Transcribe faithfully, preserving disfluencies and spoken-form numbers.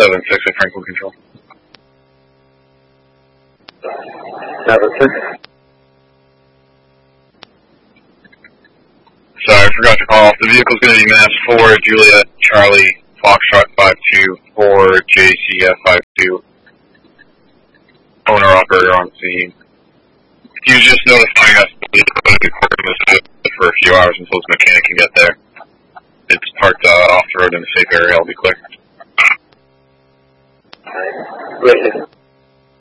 seven six at Franklin Control. seven six. Sorry, I forgot to call off. The vehicle's going to be Mass four, Juliet, Charlie, Foxtrot five two, four, J C F five two. Owner-operator on scene. He was just notifying us that he's going to be parking this for a few hours until his mechanic can get there. It's parked uh, off the road in a safe area, I'll be clear. Right.